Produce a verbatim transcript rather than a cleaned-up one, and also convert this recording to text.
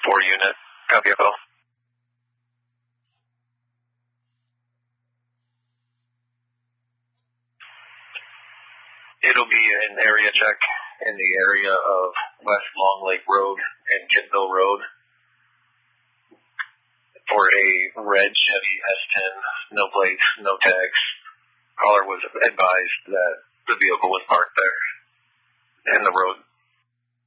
four unit. Copy Echo. It'll be an area check in the area of West Long Lake Road and Kitville Road for a red Chevy S ten, no plates, no tags. Caller was advised that the vehicle was parked there and the road